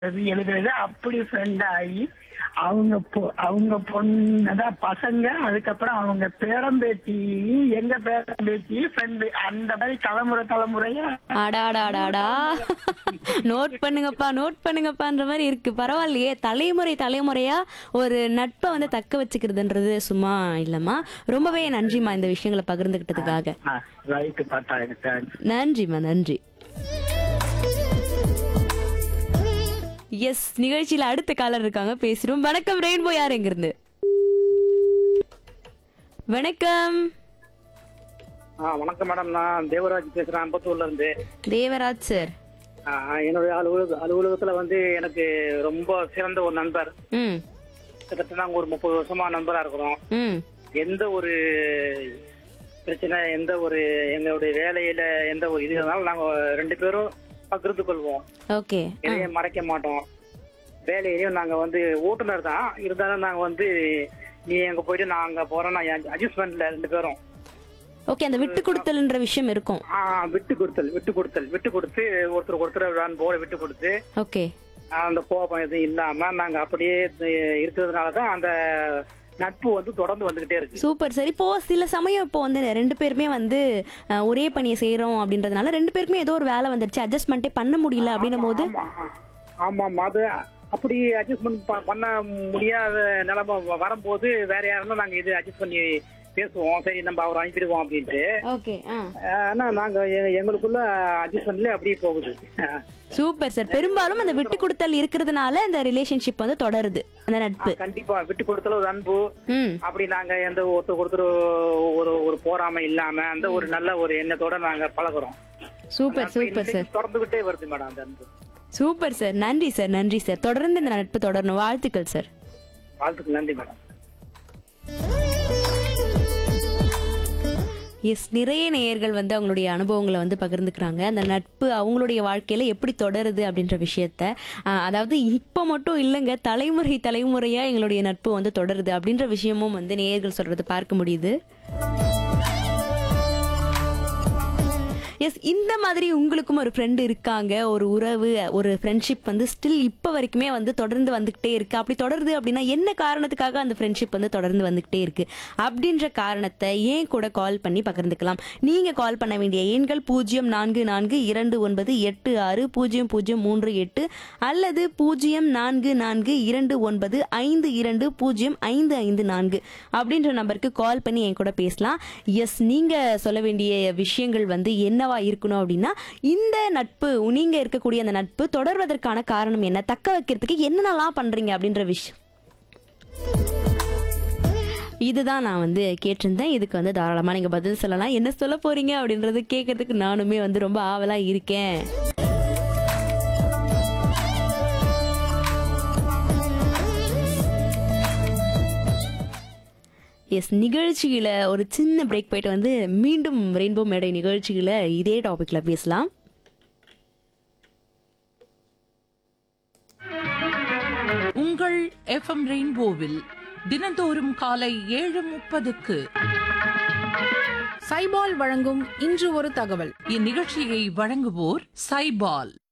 எழுதுறது அப்படி ஃப்ரெண்ட் ஆகி அவங்க பொண்ணுதான் பசங்க, அதுக்கப்புறம் அவங்க பேரம்பேத்தி, எங்க பேரம்பேத்தி ஃப்ரெண்டு, அந்த மாதிரி தலைமுறை தலைமுறையா. அடாடாடாடா நோட் பண்ணுங்கப்பா நோட் பண்ணுங்கப்பான்ற மாதிரி இருக்கு. பரவாயில்லையே, தலைமுறை தலைமுறையா ஒரு நட்பை வந்து தக்க வச்சுக்கிறதுன்றது சும்மா இல்லம்மா. ரொம்பவே நன்றிம்மா இந்த விஷயங்களை பகிர்ந்துகிட்டதுக்காக. ரைட்டு பார்த்தா எனக்கு தேங்க்ஸ். நன்றிம்மா, நன்றி. எஸ், நிகழ்ச்சியில அடுத்த காலர் இருக்காங்க, பேசுறோம். வணக்கம் ரெயின்போ, யார் எங்க இருந்து? வணக்கம். வணக்கம் மேடம், நான் தேவராஜ் பேசுறேன், அம்பத்தூர்ல இருந்து. தேவராஜ் சார். என்னுடைய அலுவலகத்துல வந்து எனக்கு ரொம்ப சிறந்த ஒரு நண்பர். கிட்டத்தட்ட நாங்க ஒரு 30 வருஷமா நண்பரா இருக்கிறோம். எந்த ஒரு பிரச்சனை, எந்த ஒரு எங்களுடைய வேலையில எந்த ஒரு இது இருந்தாலும் நாங்க 2 பேரும் பகிர்ந்து கொள்வோம். ஓகே. எதையும் மறைக்க மாட்டோம். வேலையிலயும் நாங்க வந்து ஓட்டுநர் தான் இருந்தாலும் நாங்க வந்து நீ எங்க போயிட்டு நான் அங்க போறேன், நான் அட்ஜஸ்ட்மெண்ட்ல 2 பேரும். ஓகே, அந்த விட்டு கொடுத்தல்ன்ற விஷயம் இருக்கும். விட்டு கொடுத்து ஒருத்தர் போல விட்டு கொடுத்து, ஓகே, அந்த கோபம் எதுவும் இல்லாம நாங்க அப்படியே இருக்கிறதுனாலதான் அந்த நட்பு வந்து தொடர்ந்து வந்துகிட்டே இருக்கு. Super sir. இப்போ சில சமயம் இப்போ வந்து 2 பேருமே வந்து ஒரே பணியை செய்யறோம் அப்படின்றதுனால 2 பேருக்குமே ஏதோ ஒரு வேலை வந்துருச்சு, அட்ஜஸ்ட்மெண்ட்டே பண்ண முடியல அப்படின்னும் போது. ஆமா, அது அப்படி அட்ஜஸ்ட்மெண்ட் பண்ண முடியாத நிலைமை வரும்போது வேற யாருன்னா நாங்க இது அட்ஜஸ்ட் பண்ணி பேசுவோம், சரி நம்ம அவரை அனுப்பிடுவோம் அப்படின்ட்டு. ஓகே. ஆனா நாங்க எங்களுக்குள்ள அட்ஜஸ்ட்மெண்ட்ல அப்படியே போகுது. Super sir. பெரும்பாலும் அந்த விட்டு கொடுத்தல் இருக்கிறதுனால இந்த ரிலேஷன்ஷிப் வந்து தொடருது, அந்த நட்பு. கண்டிப்பா விட்டு கொடுத்தல ஒரு அன்பு. அப்படி நாங்க எந்த ஒருத்தர் ஒரு போராம இல்லாம அந்த ஒரு நல்ல ஒரு எண்ணத்தோட நாங்க பழகுறோம். Super super sir. தொடர்ந்துகிட்டே வருது மேடம் அந்த அன்பு. Super sir. நன்றி சார், நன்றி சார். தொடர்ந்து இந்த நட்பு தொடரணும். வாழ்த்துக்கள் சார். வாழ்த்துக்கள். நன்றி மேடம். எஸ், நிறைய நேயர்கள் வந்து அவங்களுடைய அனுபவங்களை வந்து பகிர்ந்துக்கிறாங்க. அந்த நட்பு அவங்களுடைய வாழ்க்கையில எப்படி தொடருது அப்படின்ற விஷயத்த. அதாவது இப்போ மட்டும் இல்லைங்க, தலைமுறை தலைமுறையா எங்களுடைய நட்பு வந்து தொடருது அப்படின்ற விஷயமும் வந்து நேயர்கள் சொல்றது பார்க்க முடியுது. எஸ், இந்த மாதிரி உங்களுக்கும் ஒரு ஃப்ரெண்டு இருக்காங்க, ஒரு உறவு, ஒரு ஃப்ரெண்ட்ஷிப் வந்து ஸ்டில் இப்போ வரைக்குமே வந்து தொடர்ந்து வந்துகிட்டே இருக்கு. அப்படி தொடருது அப்படின்னா என்ன காரணத்துக்காக அந்த ஃப்ரெண்ட்ஷிப் வந்து தொடர்ந்து வந்துகிட்டே இருக்கு அப்படின்ற காரணத்தை ஏன் கூட கால் பண்ணி பகிர்ந்துக்கலாம். நீங்க கால் பண்ண வேண்டிய எண்கள் 044298600038 அல்லது 044229520554 அப்படின்ற நம்பருக்கு கால் பண்ணி என் கூட பேசலாம். எஸ், நீங்க சொல்ல வேண்டிய விஷயங்கள் வந்து என்ன இருக்கணும் அப்படின்னா, இந்த நட்பு, நீங்க இருக்கக்கூடிய அந்த நட்பு தொடர்வதற்கான காரணம் என்ன, தக்க வைக்கிறதுக்கு என்னென்னலாம் பண்றீங்க அப்படின்ற விஷயம், இதுதான் நான் வந்து கேட்டிருந்தேன். இதுக்கு வந்து தாராளமா நீங்க பதில் சொல்லலாம். என்ன சொல்ல போறீங்க அப்படின்றது கேட்கறதுக்கு நானுமே வந்து ரொம்ப ஆவலா இருக்கேன். எஸ், நிகழ்ச்சியில ஒரு சின்ன பிரேக் போயிட்டு வந்து மீண்டும் ரெயின்போ மேடை நிகழ்ச்சியில இதே டாபிக்ல பேசலாம். உங்கள் எஃப்எம் ரெயின்போவில் தினந்தோறும் காலை 7:30க்கு சைபால் வழங்கும் இன்று ஒரு தகவல். இந்நிகழ்ச்சியை வழங்குவோர் சைபால்.